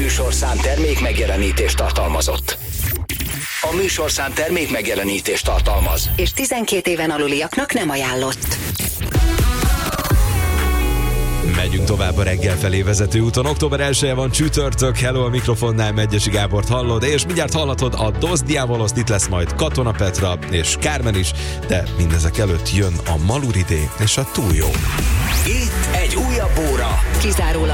műsorszám termék megjelenítést tartalmazott. A műsorszám termék megjelenítést tartalmaz. És 12 éven aluliaknak nem ajánlott. Megyünk tovább a reggel felé vezető úton. Október 1-e van, csütörtök. Hello, a mikrofonnál Megyesi Gábort hallod, és mindjárt hallhatod a Dos Diabolos, itt lesz majd Katona Petra és Kármen is, de mindezek előtt jön a Maluridé és a Túl Jó. Itt egy újabb óra. Kizárólag